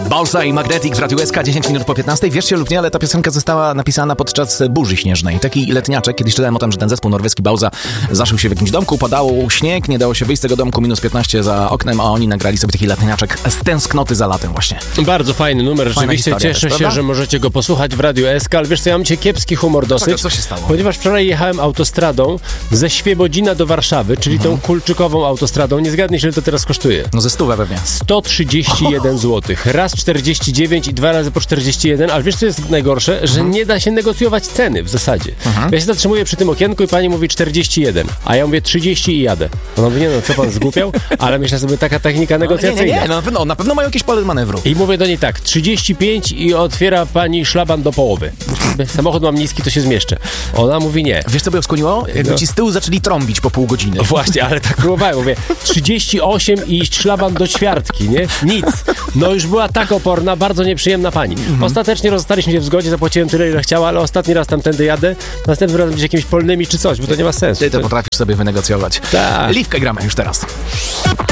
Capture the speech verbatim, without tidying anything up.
Balsa i Magnetic w Radiu S K, dziesięć minut po piętnastej. Wierzcie lub nie, ale ta piosenka została napisana podczas burzy śnieżnej. Taki letniaczek, kiedyś czytałem o tym, że ten zespół norweski Balsa zaszył się w jakimś domku, padało śnieg, nie dało się wyjść z tego domku, minus piętnaście za oknem, a oni nagrali sobie taki letniaczek z tęsknoty za latem właśnie. Bardzo fajny numer, rzeczywiście cieszę też, się, prawda? że możecie go posłuchać w Radiu S K, ale wiesz co, ja mam dzisiaj kiepski humor dosyć, Czego, co się stało? Ponieważ wczoraj jechałem autostradą ze Świebodzina do Warszawy, czyli mhm. tą kulczykową autostradą. Nie zgadnij się, ile to teraz kosztuje. No ze stówę pewnie. sto trzydzieści jeden złotych. Raz czterdzieści dziewięć i dwa razy po czterdzieści jeden, ale wiesz co jest najgorsze? Że mhm. nie da się negocjować ceny w zasadzie. Mhm. Ja się zatrzymuję przy tym okienku i pani mówi czterdzieści jeden, a ja mówię trzydzieści i jadę. Ona mówi, nie no, co pan zgłupiał? Ale myślę sobie, taka technika negocjacyjna. Nie, nie, nie, no, na, pewno, na pewno mają jakieś pole manewru. I mówię do niej tak, trzydzieści pięć i otwiera pani szlaban do połowy. Samochód mam niski, to się zmieszczę. Ona mówi nie. Wiesz co by ją skłoniło? Jakby no. ci z tyłu zaczęli trąbić po pół godziny. No właśnie, ale tak próbowałem. Mówię, trzydzieści osiem i szlaban do ćwiartki, nie? Nic. No już była tak oporna, bardzo nieprzyjemna pani. Mhm. Ostatecznie rozstaliśmy się w zgodzie, zapłaciłem tyle, ile chciała, ale ostatni raz tamtędy jadę, następnym razem gdzieś jakimiś polnymi czy coś, bo to nie ma sensu. Ty to potrafisz sobie wynegocjować. Tak. Liwkę gramy już teraz.